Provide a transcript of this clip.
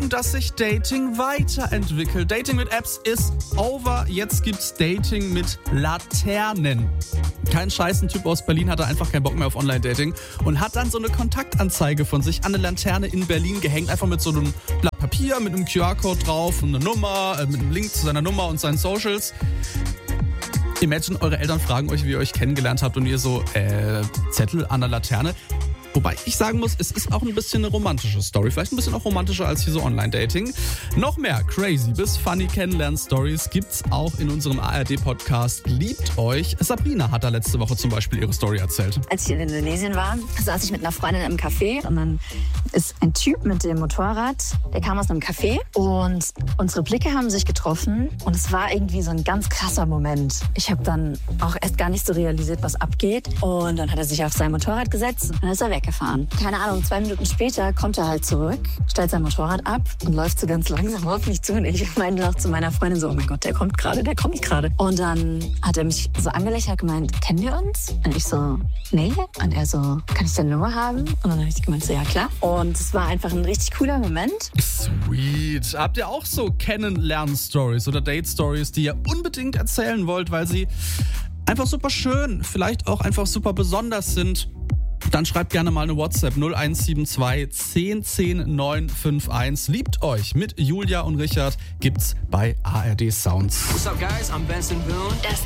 Bestätigung, dass sich Dating weiterentwickelt. Dating mit Apps ist over. Jetzt gibt's Dating mit Laternen. Kein Scheiß, ein Typ aus Berlin hatte einfach keinen Bock mehr auf Online-Dating und hat dann so eine Kontaktanzeige von sich an eine Laterne in Berlin gehängt. Einfach mit so einem Blatt Papier, mit einem QR-Code drauf und eine Nummer, mit einem Link zu seiner Nummer und seinen Socials. Imagine, eure Eltern fragen euch, wie ihr euch kennengelernt habt und ihr so, Zettel an der Laterne. Wobei ich sagen muss, es ist auch ein bisschen eine romantische Story. Vielleicht ein bisschen auch romantischer als hier so Online-Dating. Noch mehr crazy bis funny Kennenlern-Stories gibt's auch in unserem ARD-Podcast Liebt euch. Sabrina hat da letzte Woche zum Beispiel ihre Story erzählt. Als ich in Indonesien war, saß ich mit einer Freundin im Café und dann ist ein Typ mit dem Motorrad, der kam aus einem Café und unsere Blicke haben sich getroffen und es war irgendwie so ein ganz krasser Moment. Ich habe dann auch erst gar nicht so realisiert, was abgeht und dann hat er sich auf sein Motorrad gesetzt und dann ist er weggefahren. Keine Ahnung, 2 Minuten später kommt er halt zurück, stellt sein Motorrad ab und läuft so ganz langsam auf mich zu und ich meinte noch zu meiner Freundin so, oh mein Gott, der kommt gerade. Und dann hat er mich so angelächelt, gemeint, kennen wir uns? Und ich so, nee. Und er so, kann ich deine Nummer haben? Und dann habe ich gemeint, so, ja klar. Und es war einfach ein richtig cooler Moment. Sweet. Habt ihr auch so Kennenlern-Stories oder Date-Stories, die ihr unbedingt erzählen wollt, weil sie einfach super schön, vielleicht auch einfach super besonders sind? Dann schreibt gerne mal eine WhatsApp 0172 10 10 951. Liebt euch mit Julia und Richard gibt's bei ARD Sounds. What's up, guys? I'm Benson Boone. Das